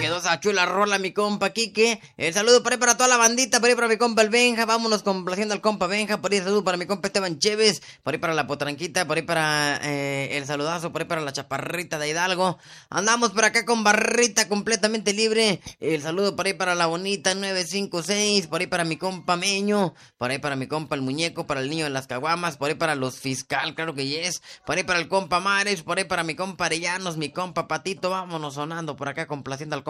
quedó esa chula rola, mi compa Quique. El saludo por ahí para toda la bandita, por ahí para mi compa el Benja. Vámonos complaciendo al compa Benja. Por ahí el saludo para mi compa Esteban Chévez. Por ahí para la potranquita. Por ahí para el saludazo. Por ahí para la chaparrita de Hidalgo. Andamos por acá con barrita completamente libre. El saludo por ahí para la bonita 956. Por ahí para mi compa Meño. Por ahí para mi compa el muñeco. Para el niño de las caguamas. Por ahí para los fiscal, claro que yes. Por ahí para el compa Mares. Por ahí para mi compa Arellanos. Mi compa Patito. Vámonos sonando por acá complaciendo al compa